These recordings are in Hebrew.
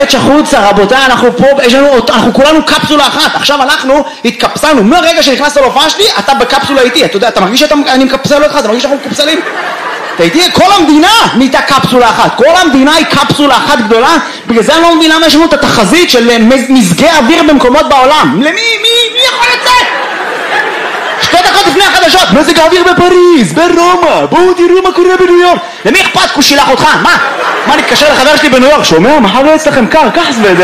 החוצה, רבותיי, אנחנו פה, אנחנו כולנו קפסולה אחת. עכשיו אנחנו התקפסלנו, מהרגע שנכנסת להופעה שלי, אתה בקפסולה איתי. אתה יודע, אתה מרגיש שאני מקפסל אותך, אתה מרגיש שאנחנו מקפסלים? אתה איתי? כל המדינה נהייתה קפסולה אחת. כל המדינה היא קפסולה אחת גדולה. בגלל זה אני לא מבין למה יש לנו את התחזית של מזגי אוויר במקומות בעולם. למי? מי יכול לצאת? 2 דקות לפני החדשות, מזג האוויר בפריז, ברומא, בואו תראו מה קורה בניו יורק. למי אכפת? הוא שילח אותך, מה נתקשר לחבר שלי בניו יורק, שומע? מחר לא אצלכם קר, קח סוודר.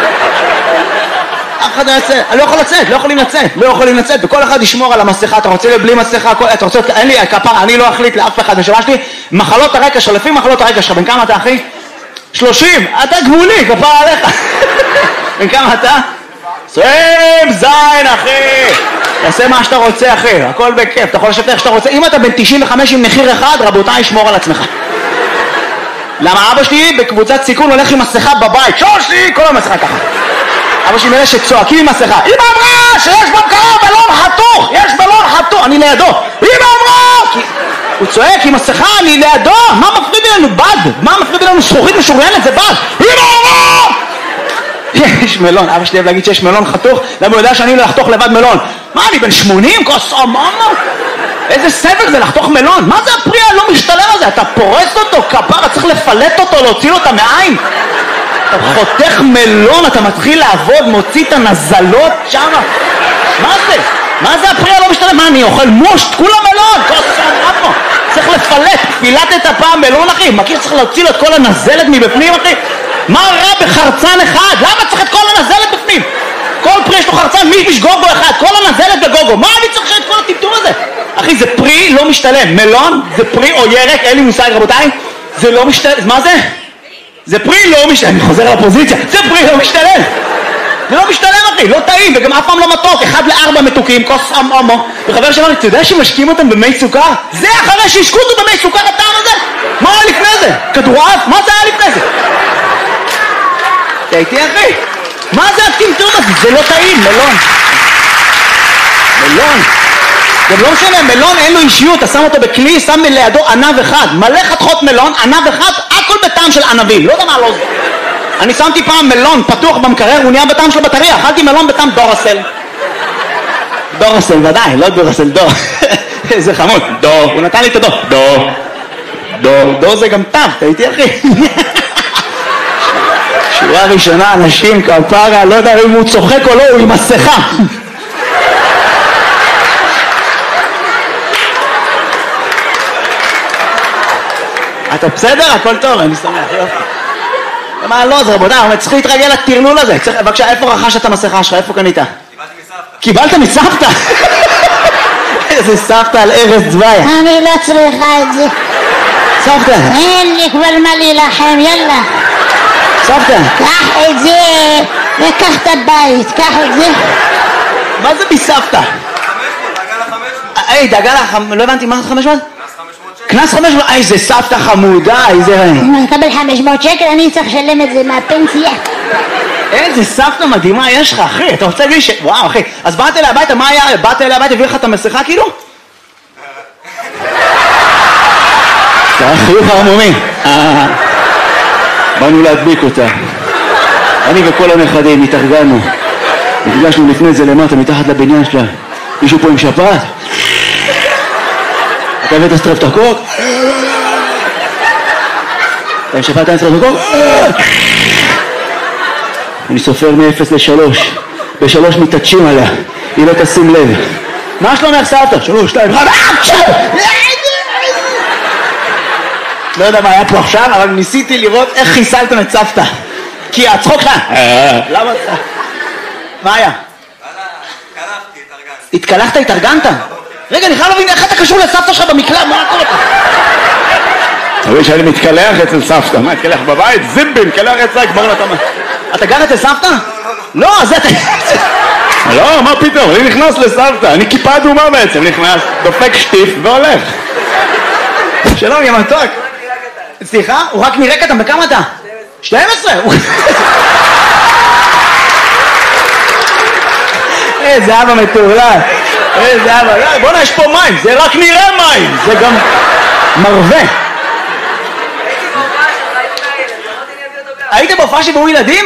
אף אחד לא יצא, אני לא יכולים לצאת, וכל אחד ישמור על המסכה. אתה רוצה בלי מסכה, אתה רוצה, אין לי כפרה, אני לא אחליט לאף אחד. נשמע שלי, מחלות הרקע שלך, לפי מחלות הרקע שלך, בן כמה אתה אחי? 30, אתה גבולי, כפרה עליך. בן כמה אתה? 20 זין אחי, תעשה מה שאתה רוצה אחי, הכל בכיף, אתה יכול לשבת איך שאתה רוצה. אם אתה בן 95 עם מחיר אחד, רבותיי, שמור על עצמך. למה אבא שלי בקבוצת סיכון הולך עם מסכה בבית, שושי, כל המסכה ככה. אבא שלי מאלה שצועקים עם מסכה, אמא אמרה שיש במקרוב בלון חתוך, יש בלון חתוך, אני לידו, אמא אמרה, הוא צועק עם מסכה, אני לידו, מה מפריד לנו? בד, מה מפריד לנו? זכוכית משוריינת, זה בד, אמא אמרה. יש מלון, אבא שלי אוהב להגיד שיש מלון חתוך, למה הוא יודע שאני לא לחתוך לבד מלון? מה, אני בן 80? כוס אממה? איזה סבל זה לחתוך מלון? מה זה הפרי הלא משתלם הזה? אתה פורס אותו, כפרה, צריך לפלט אותו, להוציא לו את המעיים. אתה חותך מלון, אתה מתחיל לעבוד, מוציא את הנזלות שמה. מה זה? מה זה הפרי הלא משתלם? מה, אני אוכל מושט? כולה מלון, כוס אממה. צריך לפלט, פילטת הפעם מלון אחי, מכיר שצריך להוציא לו את כל הנזלת מבפנים אחי? מה רע בחרצן אחד? למה צריך את כל הנזלת בפנים? כל פרי יש לו חרצן, מישמיש גוגו אחד, כל הנזלת בגוגו. מה אני צריך את כל הטמטום הזה? אחי, זה פרי לא משתלם. מלון זה פרי או ירק, אין לי מושג רבותיי, זה לא משתלם. מה זה? זה פרי לא משתלם. אני חוזר לפוזיציה, זה פרי לא משתלם. זה לא משתלם אחי, לא טעים, וגם אף פעם לא מתוק. 1-4 מתוקים, כוס אמו. וחבר שאמר לי, אתה יודע שמשקים אותם במי סוכר? זה אחרי שהשקו אותו במי סוכר הטעם הזה? מה היה לפני זה? כדורעף? מה זה היה לפני זה? אתה איתי אחי? מה זה הטמטום הזה? זה לא טעים, מלון. גם לא משנה, מלון אין לו אישיות, אתה שם אותו בכלי, שם לידו ענב אחד, מלא חתכות מלון, ענב אחד, הכל בטעם של ענבים, לא יודע מה לא זה. אני שמתי פעם מלון פתוח במקרר, הוא נהיה בטעם של בטריה, אכלתי מלון בטעם דורסל. דורסל, ודאי, לא דורסל, דור. זה חמוד, דור, הוא נתן לי את הדור. דור זה גם טעם, אתה איתי אחי? שורה ראשונה, אנשים כפרה, לא יודע אם הוא צוחק או לא, הוא עם מסכה. אתה בסדר? הכל טוב, אני שמח, יופי. מה לא, זה רבותיי, אבל צריך להתרגל לטרלול הזה. בבקשה, איפה רכשת את המסכה שלך? איפה קנית? קיבלת מסבתא? איזה סבתא על ארץ דווי. אני לא צריכה את זה. סבתא. אין לי כבר מה להילחם, יאללה. סבתא. קח את זה וקח את הבית, קח את זה. מה זה מסבתא? 500, דאגה ל-500. היי, דאגה ל-500, לא הבנתי, מה זה 500? קנס 500, איזה סבתא חמודה, איזה... אני אקבל 500 שקל, אני צריך לשלם את זה מהפנסיה. איזה סבתא מדהימה יש לך, אחי, אתה רוצה להגיד ש... וואו, אחי, אז באת אליי הביתה, מה היה? באת אליי הביתה, הביא לך את המסכה כאילו? זה היה חיוך ערמומי. באנו להדביק אותה. אני וכל הנכדים התארגנו. נפגשנו לפני זה למטה, מתחת לבניין שלה. מישהו פה עם שפעת? אתה הבאת סטרפטוקוק? אתה עם שפעת אין סטרפטוקוק? אני סופר מ-0 ל-3. ב-3 מתעטשים עליה. היא לא תשים לב. מה שלומך סבתא? 3, 2, 1. לא יודע מה היה פה עכשיו, אבל ניסיתי לראות איך חיסלתם את סבתא. כי הצחוק שלך... למה? מה היה? התקלחת, התארגנת? רגע, אני חייב להבין איך אתה קשור לסבתא שלך במקלט, מה קורה פה? אבל שאני מתקלח אצל סבתא, מה, התקלח בבית? זיבי, מתקלח אצלה, כבר אתה... אתה גר אצל סבתא? לא, אז אתה... לא, מה פתאום, אני נכנס לסבתא, אני כיפה אדומה בעצם, נכנס, דופק שטיף והולך. שלום, יא מתוק. סליחה? הוא רק נראה קטן, בכמה אתה? 12? איזה אבא מטורלל. איזה אבא, בוא'נה, יש פה מים, זה רק נראה מים, זה גם מרווה. היית בהופעה שבאו ילדים?